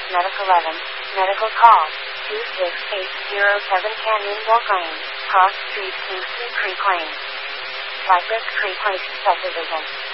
Medic 11, medical call, 26807 Canyonville Lane, Cross Street, Kingston Creek Lane. Cypress Creek Lake Subdivision.